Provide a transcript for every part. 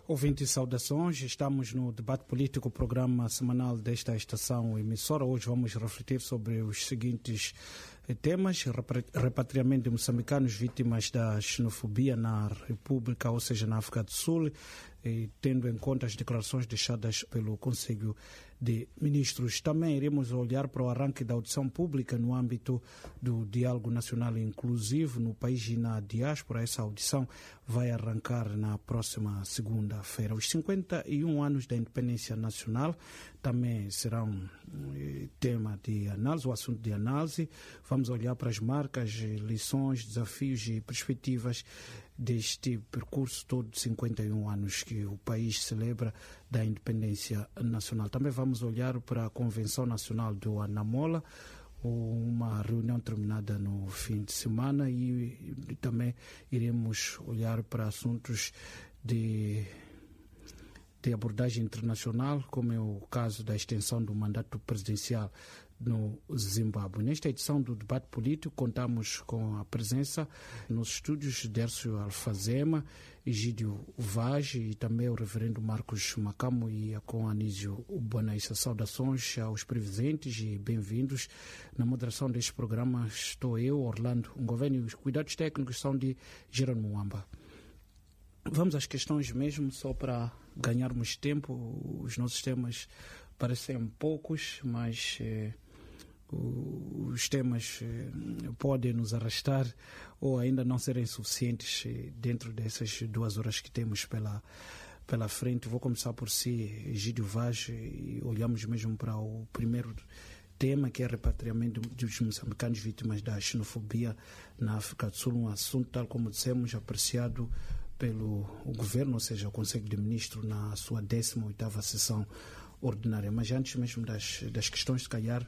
Ouvintes, saudações. Estamos no Debate Político, programa semanal desta estação emissora. Hoje vamos refletir sobre os seguintes temas: repatriamento de moçambicanos vítimas da xenofobia na República, ou seja, na África do Sul, e tendo em conta as declarações deixadas pelo Conselho de Ministros. Também iremos olhar para o arranque da audição pública no âmbito do Diálogo Nacional Inclusivo no país e na diáspora. Essa audição vai arrancar na próxima segunda-feira. Os 51 anos da independência nacional também serão tema de análise, o assunto de análise. Vamos olhar para as marcas, lições, desafios e perspectivas deste percurso todo de 51 anos que o país celebra da independência nacional. Também vamos olhar para a Convenção Nacional do Anamola, uma reunião terminada no fim de semana, e também iremos olhar para assuntos de abordagem internacional, como é o caso da extensão do mandato presidencial no Zimbábue. Nesta edição do Debate Político, contamos com a presença nos estúdios de Dércio Alfazema, Egídio Vaz e também o reverendo Marcos Macamo, e com Anísio Bonaissa. Saudações aos presentes e bem-vindos. Na moderação deste programa estou eu, Orlando Ngoveni, e os cuidados técnicos são de Jerônimo Mwamba. Vamos às questões mesmo, só para ganharmos tempo. Os nossos temas parecem poucos, mas os temas podem nos arrastar ou ainda não serem suficientes dentro dessas 2 horas que temos pela frente. Vou começar por si, Egídio Vaz, e olhamos mesmo para o primeiro tema, que é repatriamento dos moçambicanos vítimas da xenofobia na África do Sul, um assunto, tal como dissemos, apreciado pelo governo, ou seja, o Conselho de Ministros, na sua 18ª sessão ordinária. Mas antes mesmo das questões, se calhar,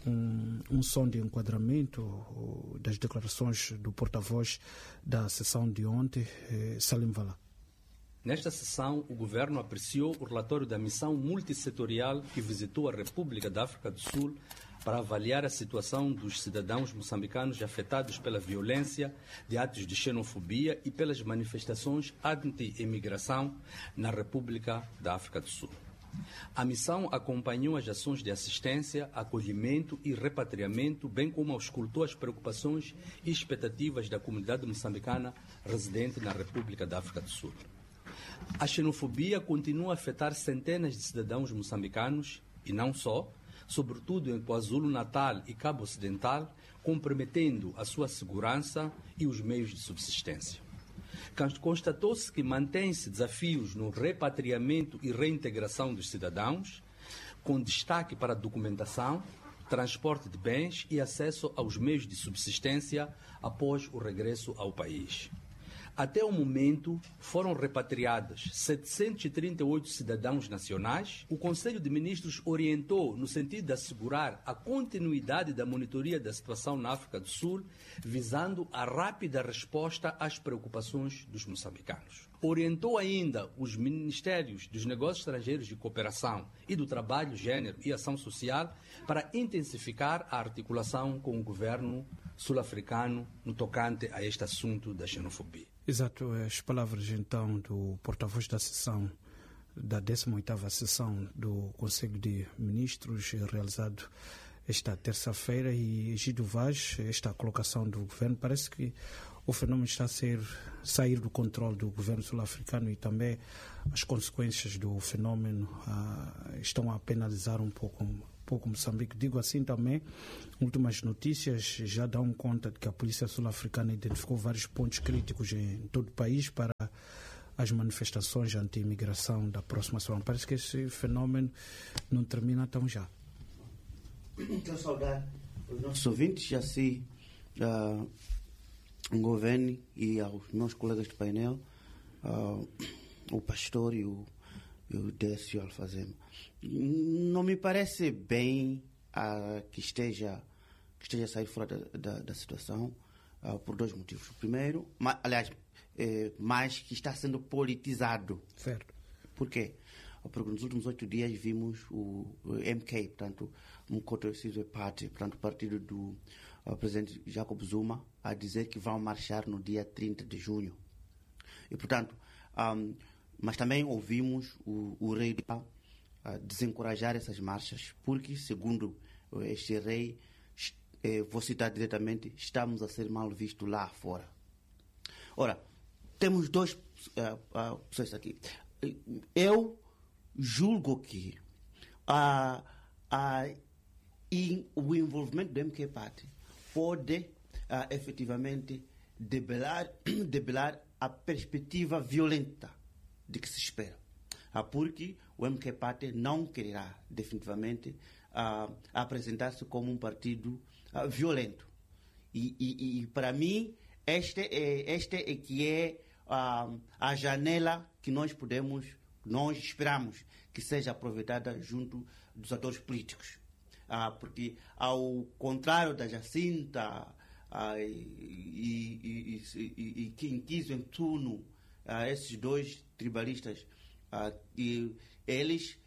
um som de enquadramento das declarações do porta-voz da sessão de ontem, Salim Vala. Nesta sessão, o governo apreciou o relatório da missão multissetorial que visitou a República da África do Sul para avaliar a situação dos cidadãos moçambicanos afetados pela violência de atos de xenofobia e pelas manifestações anti-imigração na República da África do Sul. A missão acompanhou as ações de assistência, acolhimento e repatriamento, bem como auscultou as preocupações e expectativas da comunidade moçambicana residente na República da África do Sul. A xenofobia continua a afetar centenas de cidadãos moçambicanos, e não só, sobretudo em KwaZulu-Natal e Cabo Ocidental, comprometendo a sua segurança e os meios de subsistência. Constatou-se que mantém-se desafios no repatriamento e reintegração dos cidadãos, com destaque para a documentação, transporte de bens e acesso aos meios de subsistência após o regresso ao país. Até o momento, foram repatriados 738 cidadãos nacionais. O Conselho de Ministros orientou no sentido de assegurar a continuidade da monitoria da situação na África do Sul, visando a rápida resposta às preocupações dos moçambicanos. Orientou ainda os Ministérios dos Negócios Estrangeiros e Cooperação e do Trabalho, Gênero e Ação Social para intensificar a articulação com o governo sul-africano no tocante a este assunto da xenofobia. Exato, as palavras então do porta-voz da sessão, da 18ª sessão do Conselho de Ministros, realizado esta terça-feira. E Egídio Vaz, esta colocação do governo, parece que o fenômeno está a sair do controle do governo sul-africano, e também as consequências do fenômeno estão a penalizar um pouco Moçambique. Digo assim também, últimas notícias já dão conta de que a polícia sul-africana identificou vários pontos críticos em todo o país para as manifestações anti-imigração da próxima semana. Parece que esse fenômeno não termina tão já. Quero saudar os nossos ouvintes, assim, o governo e aos meus colegas de painel, o pastor e o Dércio Alfazema. Não me parece bem que esteja a sair fora da situação por 2 motivos. O primeiro, mas que está sendo politizado. Certo. Por quê? Porque nos últimos 8 dias vimos o MK, portanto, Mkoto Sizwe Party, portanto, o partido do presidente Jacob Zuma, a dizer que vão marchar no dia 30 de junho. E, portanto, mas também ouvimos o rei desencorajar essas marchas, porque, segundo este rei, vou citar diretamente, estamos a ser mal vistos lá fora. Ora, temos duas pessoas aqui. Eu julgo que o envolvimento do MK Party pode efetivamente debelar a perspectiva violenta de que se espera. Porque o MK Party não quererá definitivamente apresentar-se como um partido violento. E para mim, esta é que é a janela que nós esperamos que seja aproveitada junto dos atores políticos. Porque, ao contrário da Jacinta e Quinquizo em turno, esses dois tribalistas, eles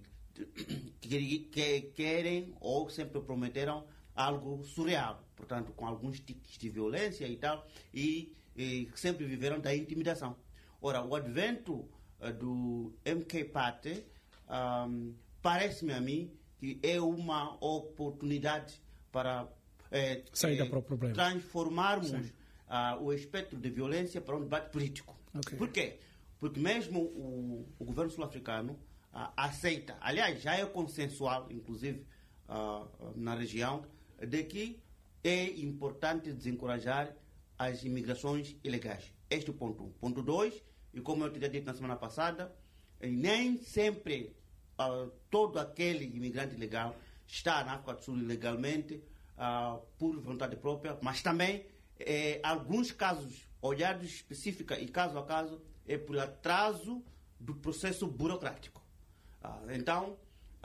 querem ou sempre prometeram algo surreal, portanto, com alguns tiques de violência e tal, e sempre viveram da intimidação. Ora, o advento do MK Party parece-me a mim que é uma oportunidade para sair para o problema, transformarmos o espectro de violência para um debate político. Okay. Por quê? Porque mesmo o governo sul-africano aceita, aliás, já é consensual, inclusive na região, de que é importante desencorajar as imigrações ilegais. Este é o ponto 1. Ponto 2, e como eu tinha dito na semana passada, nem sempre todo aquele imigrante ilegal está na África do Sul ilegalmente por vontade própria, mas também alguns casos olhados específica e caso a caso é por atraso do processo burocrático. Então,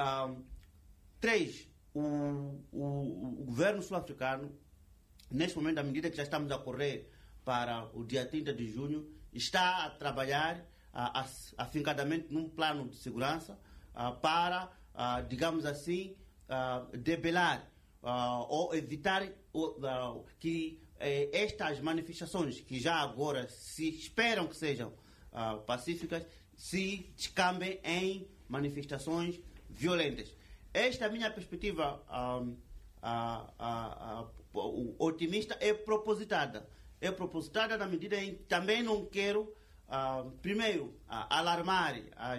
3, o governo sul-africano, neste momento, à medida que já estamos a correr para o dia 30 de junho, está a trabalhar afincadamente num plano de segurança para, digamos assim, debelar ou evitar que estas manifestações, que já agora se esperam que sejam pacíficas, se descambem em manifestações violentas. Esta é a minha perspectiva otimista, é propositada. É propositada na medida em que também não quero, primeiro, alarmar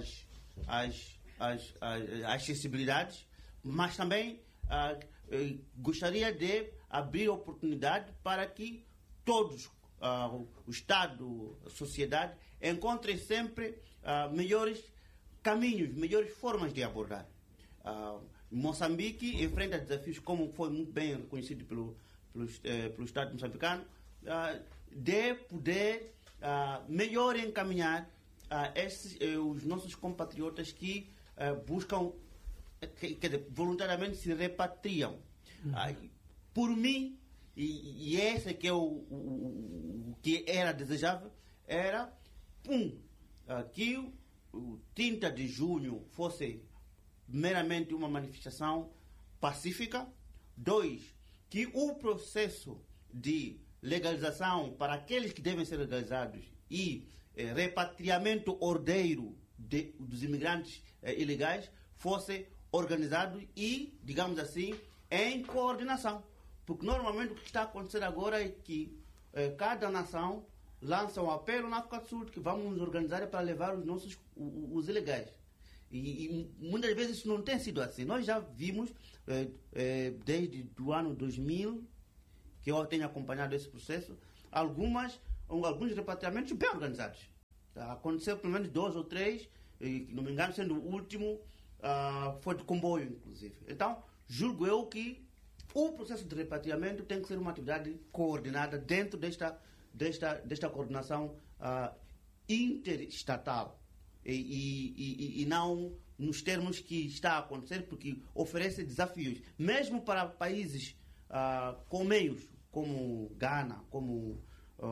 as sensibilidades, mas também gostaria de abrir oportunidade para que todos, o Estado, a sociedade, encontrem sempre melhores caminhos, melhores formas de abordar. Moçambique enfrenta desafios, como foi muito bem reconhecido pelo Estado moçambicano, de poder melhor encaminhar os nossos compatriotas que buscam, voluntariamente se repatriam. Por mim, e esse que é o que era desejável, era que o 30 de junho fosse meramente uma manifestação pacífica. 2, que o processo de legalização para aqueles que devem ser legalizados e repatriamento ordeiro dos imigrantes ilegais fosse organizado e, digamos assim, em coordenação. Porque normalmente o que está acontecendo agora é que cada nação lança um apelo na África do Sul que vamos nos organizar para levar os ilegais. E muitas vezes isso não tem sido assim. Nós já vimos, desde o ano 2000, que eu tenho acompanhado esse processo, alguns repatriamentos bem organizados. Aconteceu pelo menos 2 ou 3, e, não me engano, sendo o último, foi de comboio, inclusive. Então, julgo eu que o processo de repatriamento tem que ser uma atividade coordenada dentro desta coordenação interestatal e não nos termos que está a acontecer, porque oferece desafios, mesmo para países com meios, como Ghana, como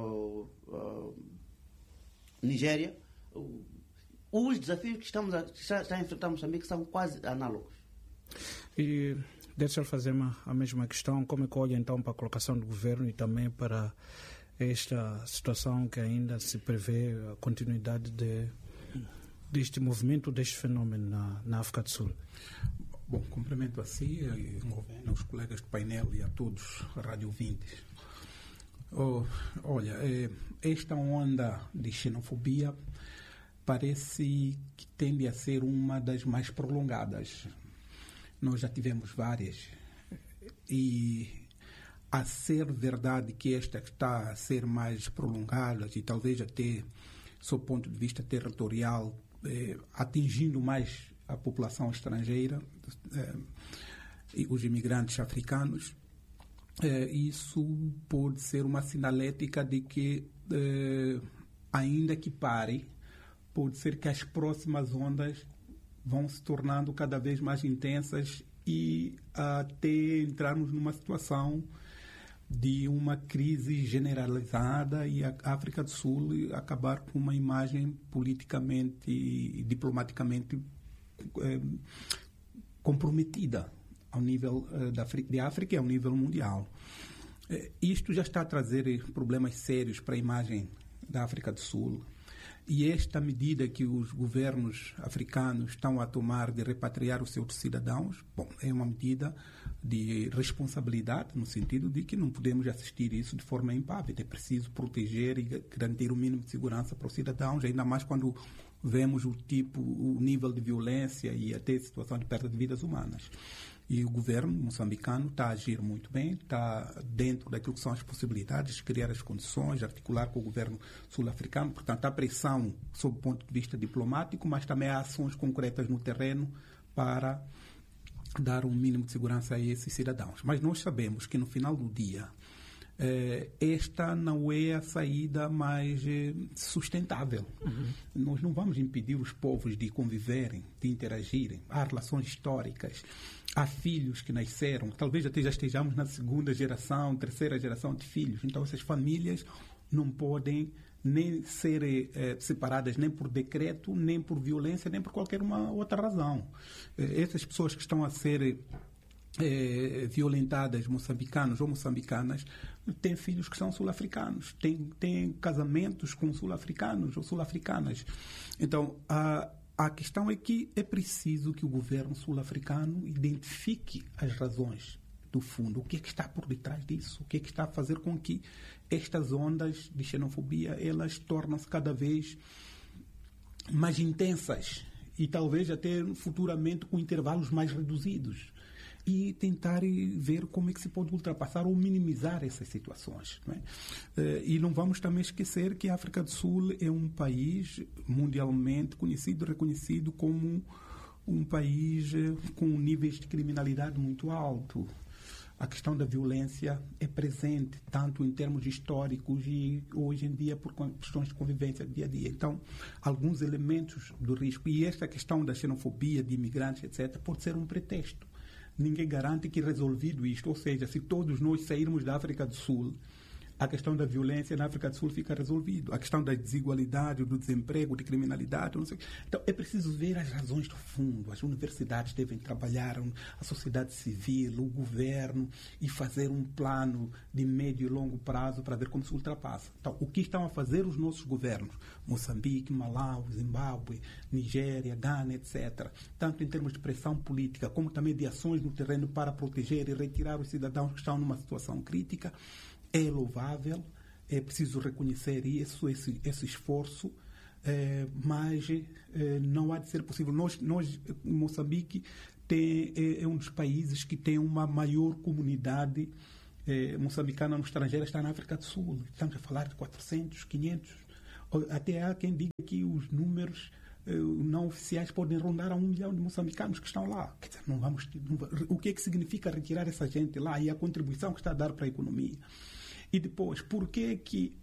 Nigéria. Os desafios que está a enfrentar Moçambique são quase análogos. E deixa eu fazer a mesma questão. Como é que olha então para a colocação do governo e também para esta situação que ainda se prevê a continuidade deste movimento, deste fenômeno na África do Sul? Bom, cumprimento a si, aos colegas do painel e a todos os radiovintes. Olha, esta onda de xenofobia parece que tende a ser uma das mais prolongadas. Nós já tivemos várias. E a ser verdade que esta está a ser mais prolongada e talvez até, sob o ponto de vista territorial, atingindo mais a população estrangeira e os imigrantes africanos, isso pode ser uma sinalética de que, ainda que pare, pode ser que as próximas ondas vão se tornando cada vez mais intensas e até entrarmos numa situação de uma crise generalizada e a África do Sul acabar com uma imagem politicamente e diplomaticamente comprometida ao nível de África e ao nível mundial. Isto já está a trazer problemas sérios para a imagem da África do Sul. E esta medida que os governos africanos estão a tomar de repatriar os seus cidadãos, bom, é uma medida de responsabilidade, no sentido de que não podemos assistir isso de forma impávida. É preciso proteger e garantir o mínimo de segurança para os cidadãos, ainda mais quando vemos o nível de violência e até situação de perda de vidas humanas. E o governo moçambicano está a agir muito bem, está dentro daquilo que são as possibilidades de criar as condições, de articular com o governo sul-africano. Portanto, há pressão sob o ponto de vista diplomático, mas também há ações concretas no terreno para dar um mínimo de segurança a esses cidadãos. Mas nós sabemos que no final do dia, esta não é a saída mais sustentável. Nós não vamos impedir os povos de conviverem, de interagirem. Há relações históricas, há filhos que nasceram, talvez até já estejamos na segunda geração, terceira geração de filhos. Então essas famílias não podem nem ser separadas nem por decreto, nem por violência, nem por qualquer uma outra razão. Essas pessoas que estão a ser violentadas, moçambicanos ou moçambicanas, têm filhos que são sul-africanos, têm casamentos com sul-africanos ou sul-africanas. Então, a questão é que é preciso que o governo sul-africano identifique as razões do fundo, o que é que está por detrás disso, o que é que está a fazer com que estas ondas de xenofobia, elas tornam-se cada vez mais intensas e talvez até futuramente com intervalos mais reduzidos. E tentar ver como é que se pode ultrapassar ou minimizar essas situações. Não é? E não vamos também esquecer que a África do Sul é um país mundialmente conhecido, reconhecido como um país com níveis de criminalidade muito alto. A questão da violência é presente, tanto em termos históricos e hoje em dia por questões de convivência dia a dia. Então, alguns elementos do risco. E esta questão da xenofobia, de imigrantes, etc., pode ser um pretexto. Ninguém garante que resolvido isto, ou seja, se todos nós sairmos da África do Sul, a questão da violência na África do Sul fica resolvido. A questão da desigualdade, do desemprego, de criminalidade, não sei. Então, é preciso ver as razões do fundo. As universidades devem trabalhar, a sociedade civil, o governo, e fazer um plano de médio e longo prazo para ver como se ultrapassa. Então, o que estão a fazer os nossos governos? Moçambique, Malawi, Zimbábue, Nigéria, Ghana, etc. Tanto em termos de pressão política, como também de ações no terreno para proteger e retirar os cidadãos que estão numa situação crítica, é louvável, é preciso reconhecer isso, esse esforço, mas não há de ser possível. Nós Moçambique, é um dos países que tem uma maior comunidade moçambicana no estrangeiro, está na África do Sul. Estamos a falar de 400, 500. Até há quem diga que os números não oficiais podem rondar a 1 milhão de moçambicanos que estão lá. Quer dizer, o que é que significa retirar essa gente lá e a contribuição que está a dar para a economia? E depois, por que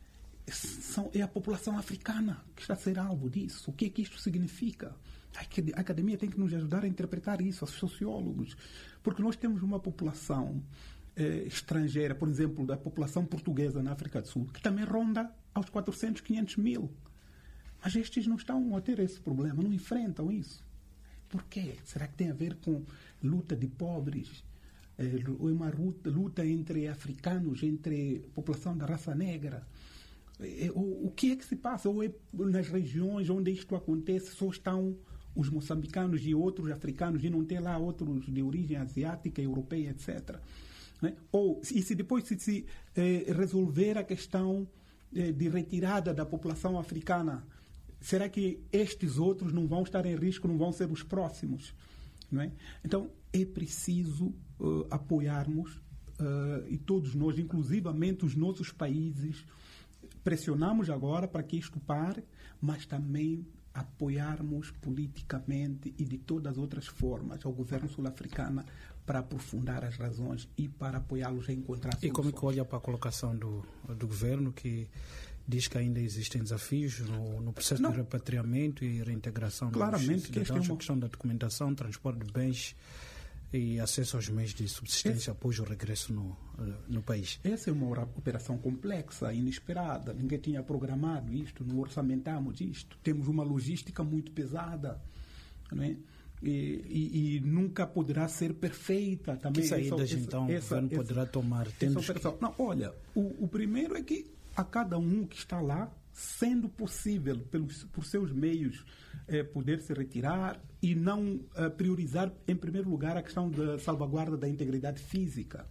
é a população africana que está a ser alvo disso? O que é que isto significa? A academia tem que nos ajudar a interpretar isso, os sociólogos. Porque nós temos uma população estrangeira, por exemplo, da população portuguesa na África do Sul, que também ronda aos 400, 500 mil. Mas estes não estão a ter esse problema, não enfrentam isso. Por quê? Será que tem a ver com luta de pobres? Ou uma luta entre africanos, entre a população da raça negra? O que é que se passa? Ou nas regiões onde isto acontece só estão os moçambicanos e outros africanos e não tem lá outros de origem asiática, europeia, etc. Né? E se depois se resolver a questão de retirada da população africana, será que estes outros não vão estar em risco, não vão ser os próximos? Não é? Então, é preciso apoiarmos, e todos nós, inclusivamente os nossos países, pressionamos agora para que isto pare, mas também apoiarmos politicamente e de todas as outras formas ao governo sul-africano para aprofundar as razões e para apoiá-los a encontrar soluções. E como é que olha para a colocação do governo, que diz que ainda existem desafios no processo de repatriamento e reintegração claramente dos cidadãos, a questão da documentação, transporte de bens e acesso aos meios de subsistência após o regresso no país? Essa é uma operação complexa, inesperada. Ninguém tinha programado isto, não orçamentamos isto. Temos uma logística muito pesada, não é? E nunca poderá ser perfeita também. Que saídas, então, o governo poderá tomar? Não, olha, o primeiro é que a cada um que está lá, sendo possível, por seus meios, poder se retirar e não priorizar, em primeiro lugar, a questão da salvaguarda da integridade física.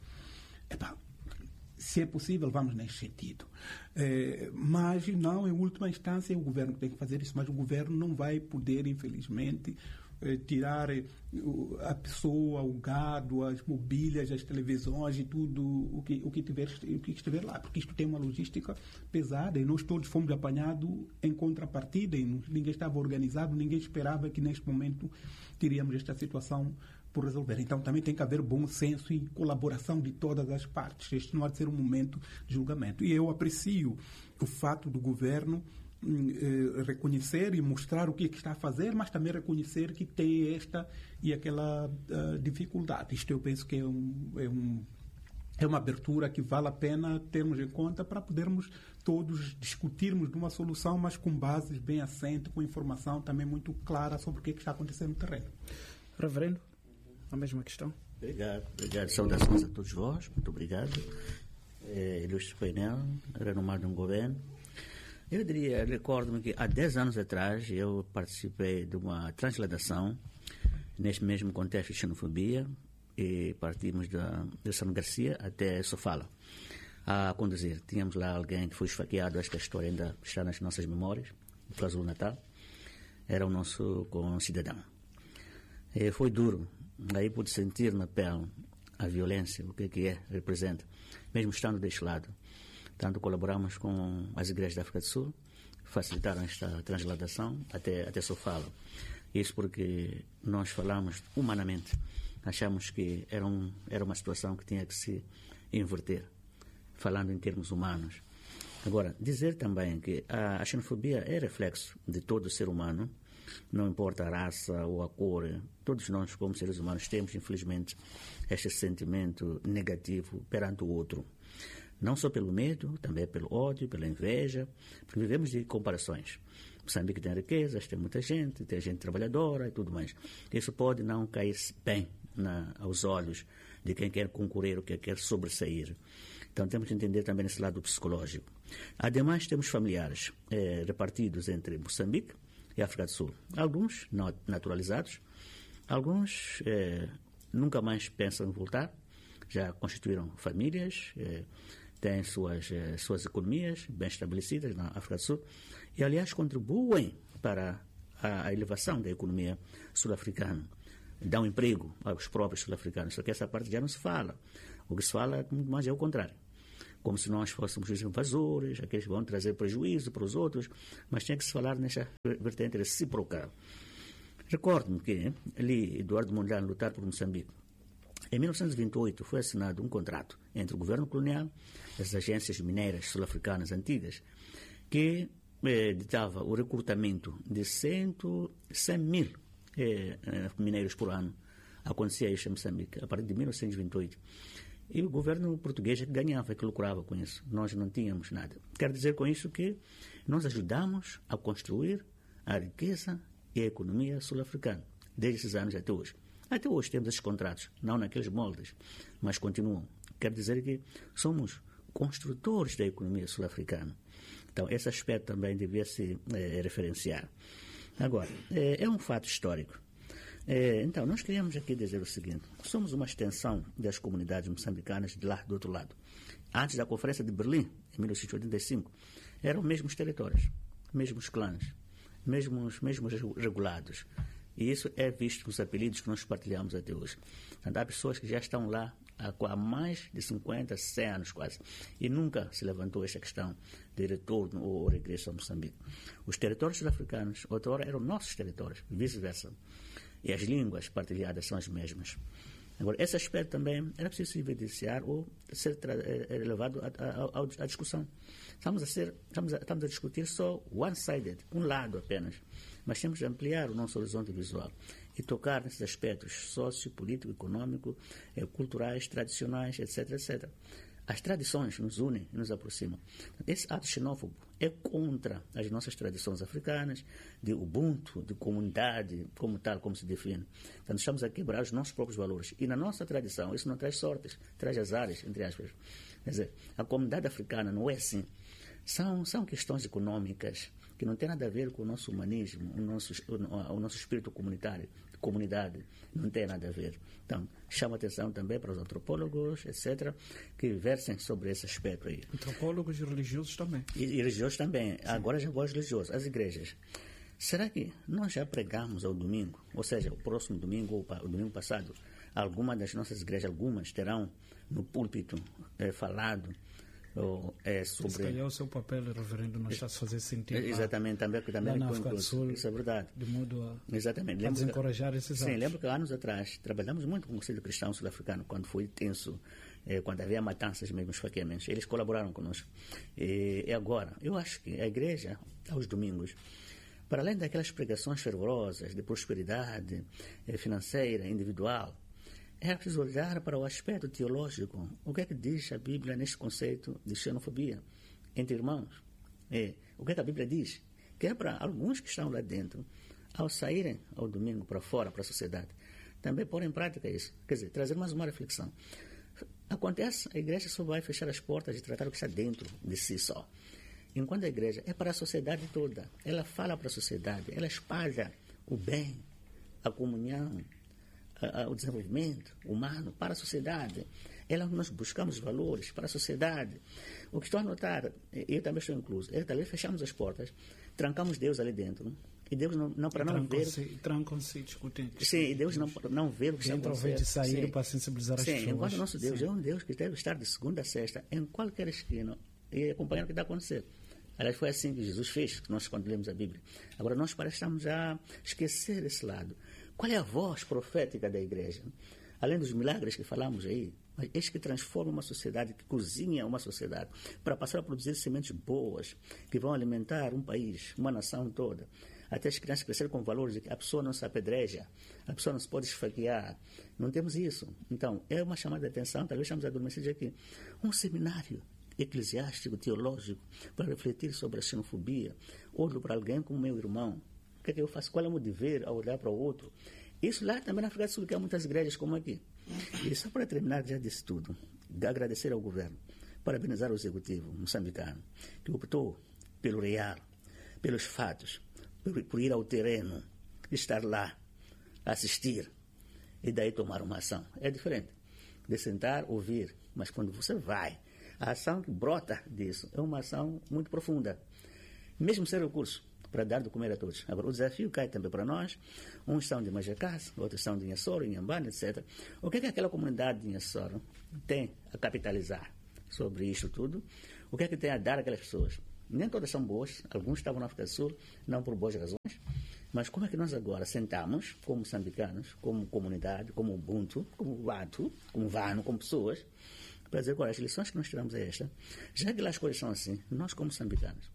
Se é possível, vamos nesse sentido. Mas não, em última instância, é o governo que tem que fazer isso, mas o governo não vai poder, infelizmente, tirar a pessoa, o gado, as mobílias, as televisões e tudo o que estiver lá, porque isto tem uma logística pesada e nós todos fomos apanhados em contrapartida e ninguém estava organizado, ninguém esperava que neste momento teríamos esta situação por resolver. Então também tem que haver bom senso e colaboração de todas as partes. Este não há de ser um momento de julgamento. E eu aprecio o fato do governo reconhecer e mostrar o que é que está a fazer, mas também reconhecer que tem esta e aquela dificuldade. Isto eu penso que é uma abertura que vale a pena termos em conta para podermos todos discutirmos de uma solução, mas com bases bem assentes, com informação também muito clara sobre o que é que está acontecendo no terreno. Reverendo, a mesma questão. Obrigado. Saudações a todos vós. Muito obrigado. Ilustre painel, renomado um governo. Eu recordo-me que há 10 anos atrás eu participei de uma transladação neste mesmo contexto de xenofobia e partimos de São Garcia até Sofala a conduzir. Tínhamos lá alguém que foi esfaqueado, esta história ainda está nas nossas memórias, no KwaZulu-Natal. Era o nosso cidadão. Foi duro. Aí pude sentir na pele a violência, o que representa, mesmo estando deste lado. Tanto colaboramos com as igrejas da África do Sul, facilitaram esta transladação até Sofala. Isso porque nós falamos humanamente, achamos que era uma situação que tinha que se inverter, falando em termos humanos. Agora, dizer também que a xenofobia é reflexo de todo ser humano, não importa a raça ou a cor, todos nós como seres humanos temos, infelizmente, este sentimento negativo perante o outro. Não só pelo medo, também pelo ódio, pela inveja, porque vivemos de comparações. Moçambique tem riquezas, tem muita gente, tem gente trabalhadora e tudo mais. Isso pode não cair bem aos olhos de quem quer concorrer ou quem quer sobressair. Então temos que entender também esse lado psicológico. Ademais, temos familiares repartidos entre Moçambique e África do Sul. Alguns naturalizados, alguns nunca mais pensam em voltar, já constituíram famílias, têm suas economias bem estabelecidas na África do Sul e, aliás, contribuem para a elevação da economia sul-africana. Dão emprego aos próprios sul-africanos, só que essa parte já não se fala. O que se fala mais é o contrário. Como se nós fôssemos os invasores, aqueles que vão trazer prejuízo para os outros, mas tem que se falar nessa vertente recíproca. Recordo-me que ali Eduardo Mondlane lutar por Moçambique. Em 1928 foi assinado um contrato entre o governo colonial e as agências mineiras sul-africanas antigas que ditava o recrutamento de 100 mil mineiros por ano. Acontecia isso em Moçambique, a partir de 1928. E o governo português ganhava, que lucrava com isso. Nós não tínhamos nada. Quero dizer com isso que nós ajudamos a construir a riqueza e a economia sul-africana, desde esses anos até hoje. Até hoje temos esses contratos, não naqueles moldes, mas continuam. Quero dizer que somos construtores da economia sul-africana. Então, esse aspecto também devia se referenciar. Agora, é um fato histórico. Então, nós queríamos aqui dizer o seguinte: somos uma extensão das comunidades moçambicanas de lá do outro lado. Antes da Conferência de Berlim, em 1885, eram os mesmos territórios, mesmos clãs, mesmos regulados. E isso é visto nos apelidos que nós partilhamos até hoje. Portanto, há pessoas que já estão lá há mais de 50, 100 anos quase, e nunca se levantou esta questão de retorno ou regresso a Moçambique. Os territórios sul-africanos, outrora, eram nossos territórios, vice-versa. E as línguas partilhadas são as mesmas. Agora, esse aspecto também era preciso evidenciar ou ser levado à discussão. Estamos a discutir só one-sided, um lado apenas, mas temos de ampliar o nosso horizonte visual e tocar nesses aspectos sociopolítico, econômico, culturais, tradicionais, etc., etc. As tradições nos unem e nos aproximam. Esse ato xenófobo é contra as nossas tradições africanas, de Ubuntu, de comunidade, como tal, como se define. Então, estamos a quebrar os nossos próprios valores. E na nossa tradição, isso não traz sortes, traz azares, entre aspas. Quer dizer, a comunidade africana não é assim. São questões econômicas que não têm nada a ver com o nosso humanismo, o nosso espírito comunitário, comunidade, não tem nada a ver. Então, chama atenção também para os antropólogos, etc., que versem sobre esse aspecto aí. Antropólogos e religiosos também. E religiosos também. Sim. Agora já vou aos religiosos, as igrejas. Será que nós já pregamos ao domingo, ou seja, o próximo domingo ou o domingo passado, alguma das nossas igrejas, algumas terão no púlpito falado sobre... Se calhar o seu papel, reverendo, não está a fazer sentido. Exatamente, também na África do Sul, isso é verdade. De modo Exatamente. a desencorajar esses atos. Sim, lembro que anos atrás trabalhamos muito com o Conselho Cristão Sul-Africano, quando foi tenso, quando havia matanças mesmo, esfaqueamentos. Eles colaboraram conosco. E agora, eu acho que a igreja, aos domingos, para além daquelas pregações fervorosas de prosperidade financeira, individual, é preciso olhar para o aspecto teológico. O que é que diz a Bíblia neste conceito de xenofobia entre irmãos? O que é que a Bíblia diz? Que é para alguns que estão lá dentro, ao saírem ao domingo para fora, para a sociedade, também pôr em prática isso. Quer dizer, trazer mais uma reflexão. Acontece, a igreja só vai fechar as portas e tratar o que está dentro de si só. Enquanto a igreja é para a sociedade toda. Ela fala para a sociedade, ela espalha o bem, a comunhão, o desenvolvimento humano para a sociedade. Nós buscamos valores para a sociedade. O que estou a notar, eu também estou incluso, talvez fechamos as portas, trancamos Deus ali dentro, e Deus não para não ver... Trancam-se e discutem. Sim, e Deus não vê o que está acontecendo. Dentro de sair para sensibilizar as pessoas. Enquanto o nosso Deus é um Deus que deve estar de segunda a sexta, em qualquer esquina, e acompanhar o que está acontecendo. Aliás, foi assim que Jesus fez, nós quando lemos a Bíblia. Agora, nós parecemos já esquecer esse lado. Qual é a voz profética da igreja? Além dos milagres que falamos aí, mas este que transforma uma sociedade, que cozinha uma sociedade, para passar a produzir sementes boas, que vão alimentar um país, uma nação toda, até as crianças crescerem com valores de que a pessoa não se apedreja, a pessoa não se pode esfaquear. Não temos isso. Então, é uma chamada de atenção, talvez estamos adormecidos aqui. Um seminário eclesiástico, teológico, para refletir sobre a xenofobia. Olho para alguém como meu irmão. O que é que eu faço? Qual é o meu dever ao olhar para o outro? Isso lá também na África do Sul, que há muitas igrejas como aqui. E só para terminar, já disse tudo, agradecer ao governo, parabenizar o executivo moçambicano, que optou pelo real, pelos fatos, por ir ao terreno, estar lá, assistir, e daí tomar uma ação. É diferente de sentar, ouvir, mas quando você vai, a ação que brota disso é uma ação muito profunda, mesmo sem recurso, para dar de comer a todos. Agora, o desafio cai também para nós. Uns são de Majacás, outros são de Inhassoro, Inhambane, etc. O que é que aquela comunidade de Inhassoro tem a capitalizar sobre isto tudo? O que é que tem a dar àquelas pessoas? Nem todas são boas, alguns estavam na África do Sul, não por boas razões, mas como é que nós agora sentamos, como moçambicanos, como comunidade, como Ubuntu, como Watu, como Vano, como pessoas, para dizer quais as lições que nós tiramos é esta, já que lá as coisas são assim, nós como moçambicanos,